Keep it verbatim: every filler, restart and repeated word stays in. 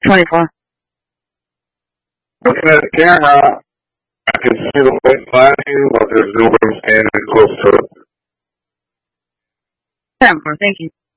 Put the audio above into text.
twenty-four. Looking at the camera, I can see the white flashing, but there's nobody standing close to it. ten four, thank you.